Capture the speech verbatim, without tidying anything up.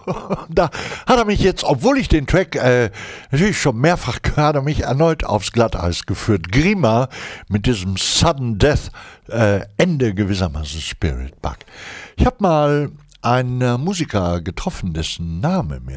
Da hat er mich jetzt, obwohl ich den Track äh, natürlich schon mehrfach gehört, hat er mich erneut aufs Glatteis geführt. Grima mit diesem Sudden Death äh, Ende gewissermaßen Spirit Bug. Ich habe mal einen Musiker getroffen, dessen Name mir